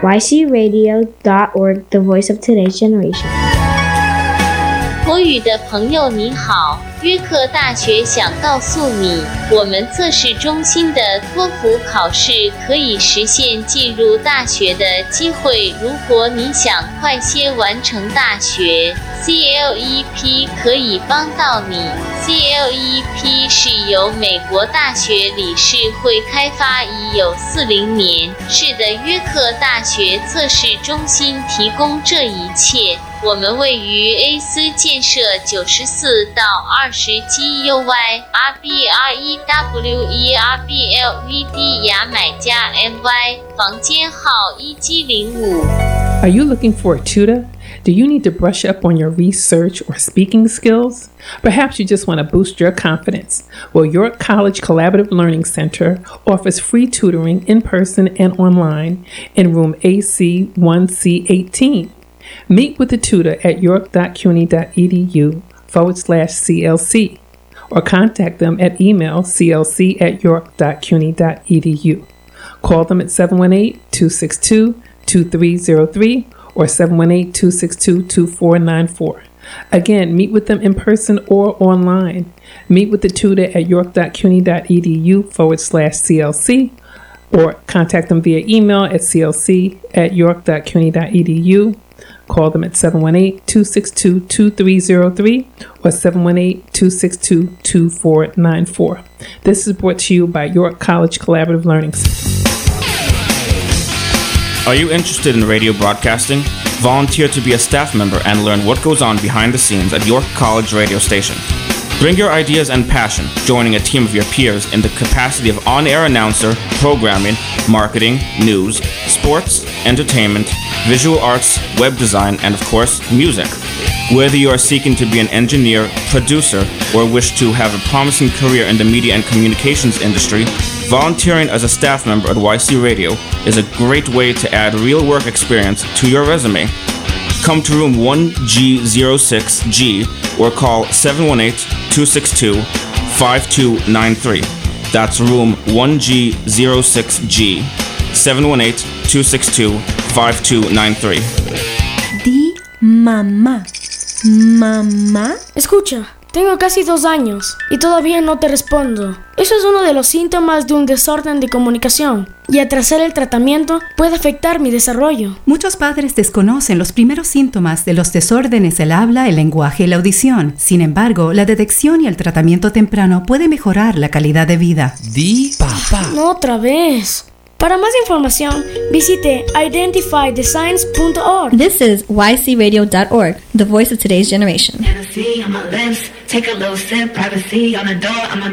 ycradio.org, the voice of today's generation. 口语的朋友你好，约克大学想告诉你，我们测试中心的托福考试可以实现进入大学的机会。如果你想快些完成大学， CLEP 可以帮到你。CLEP 是由美国大学理事会开发，已有40年。是的，约克大学测试中心提供这一切。我们位于 A 斯建设94到20基 UY RBREWERBLVD 牙买加 MY 房间号1G05。 Are you looking for a tutor? Do you need to brush up on your research or speaking skills? Perhaps you just want to boost your confidence. Well, York College Collaborative Learning Center offers free tutoring in person and online in room AC1C18. Meet with a tutor at york.cuny.edu/CLC or contact them at email clc@york.cuny.edu. Call them at 718-262-2303 or 718-262-2494. Again, meet with them in person or online. Meet with the tutor at york.cuny.edu/CLC or contact them via email at clc@york.cuny.edu. Call them at 718-262-2303 or 718-262-2494. This is brought to you by York College Collaborative Learning Center. Are you interested in radio broadcasting? Volunteer to be a staff member and learn what goes on behind the scenes at York College radio station. Bring your ideas and passion, joining a team of your peers in the capacity of on-air announcer, programming, marketing, news, sports, entertainment, visual arts, web design, and of course, music. Whether you are seeking to be an engineer, producer, or wish to have a promising career in the media and communications industry, volunteering as a staff member at YC Radio is a great way to add real work experience to your resume. Come to room 1G06G or call 718-262-5293. That's room 1G06G, 718-262-5293. Di mamá. ¿Mamá? Escucha, tengo casi 2 años y todavía no te respondo. Eso es uno de los síntomas de un desorden de comunicación y atrasar el tratamiento puede afectar mi desarrollo. Muchos padres desconocen los primeros síntomas de los desórdenes del habla, el lenguaje y la audición. Sin embargo, la detección y el tratamiento temprano puede mejorar la calidad de vida. Di papá. No otra vez. Para más información, visite identifythesigns.org. This is ycradio.org, the voice of today's generation. Hennessy on my lips, take a little sip, privacy on the door, I'm a